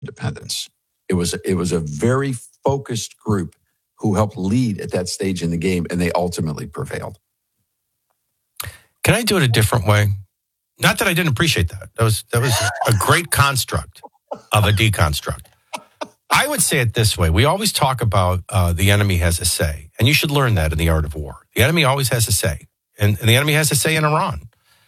independence. It was a very focused group who helped lead at that stage in the game, and they ultimately prevailed. Can I do it a different way? Not that I didn't appreciate that. That was a great construct of a deconstruct. I would say it this way. We always talk about the enemy has a say, and you should learn that in the art of war. The enemy always has a say, and the enemy has a say in Iran.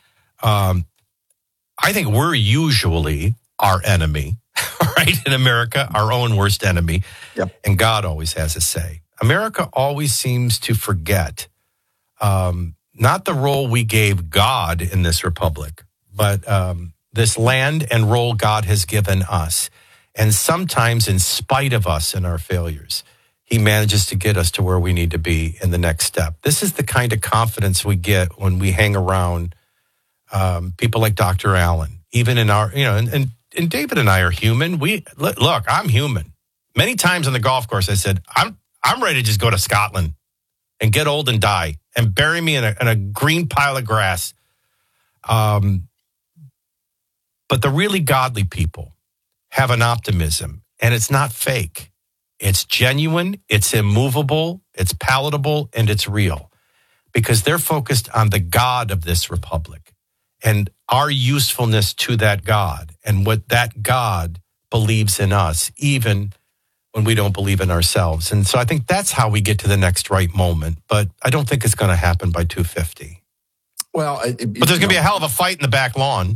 I think we're usually our enemy, right? In America, our own worst enemy. Yep. And God always has a say. America always seems to forget not the role we gave God in this republic, but this land and role God has given us. And sometimes in spite of us and our failures, he manages to get us to where we need to be in the next step. This is the kind of confidence we get when we hang around people like Dr. Allen. Even in our, and David and I are human. Look, I'm human. Many times on the golf course, I said, I'm ready to just go to Scotland and get old and die and bury me in a green pile of grass. But the really godly people have an optimism, and it's not fake. It's genuine, it's immovable, it's palatable, and it's real because they're focused on the God of this republic and our usefulness to that God and what that God believes in us, even when we don't believe in ourselves. And so I think that's how we get to the next right moment. But I don't think it's going to happen by 2:50. Well, but there's going to be a hell of a fight in the back lawn.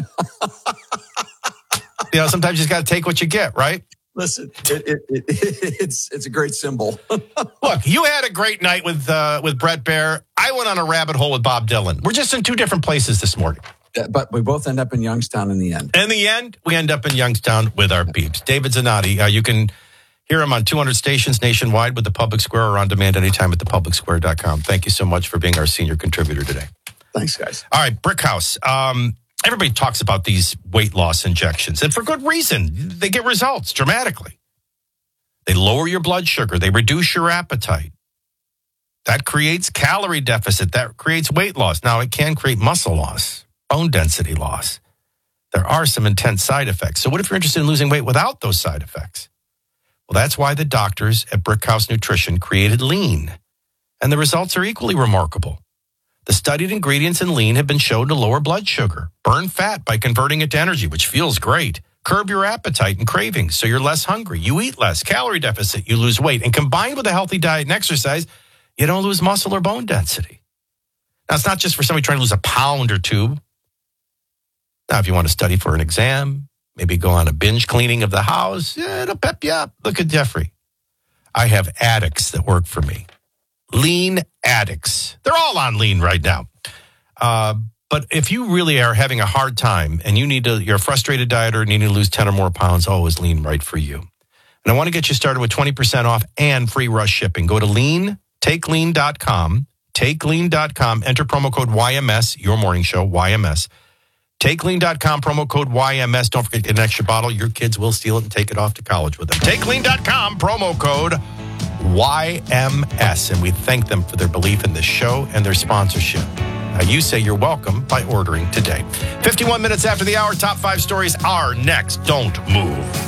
Sometimes you just got to take what you get, right? Listen, it's a great symbol. Look, you had a great night with Brett Baer. I went on a rabbit hole with Bob Dylan. We're just in two different places this morning. But we both end up in Youngstown in the end. In the end, we end up in Youngstown with our peeps. David Zanotti, you can hear him on 200 stations nationwide with the Public Square or on demand anytime at thepublicsquare.com. Thank you so much for being our senior contributor today. Thanks, guys. All right, Brickhouse. Everybody talks about these weight loss injections, and for good reason. They get results dramatically. They lower your blood sugar. They reduce your appetite. That creates calorie deficit. That creates weight loss. Now, it can create muscle loss, bone density loss. There are some intense side effects. So what if you're interested in losing weight without those side effects? Well, that's why the doctors at Brickhouse Nutrition created Lean, and the results are equally remarkable. The studied ingredients in Lean have been shown to lower blood sugar, burn fat by converting it to energy, which feels great, curb your appetite and cravings so you're less hungry, you eat less, calorie deficit, you lose weight, and combined with a healthy diet and exercise, you don't lose muscle or bone density. Now, it's not just for somebody trying to lose a pound or two. Now, if you want to study for an exam, maybe go on a binge cleaning of the house, it'll pep you up. Look at Jeffrey. I have addicts that work for me. Lean addicts. They're all on Lean right now. But if you really are having a hard time and you're a frustrated dieter and you need to lose 10 or more pounds, is Lean right for you? And I want to get you started with 20% off and free rush shipping. Go to takelean.com, takelean.com, enter promo code YMS, your morning show, YMS. Takelean.com, promo code YMS. Don't forget to get an extra bottle. Your kids will steal it and take it off to college with them. Takelean.com, promo code YMS, and we thank them for their belief in this show and their sponsorship. Now, you say you're welcome by ordering today. 51 minutes after the hour, top 5 stories are next. Don't move.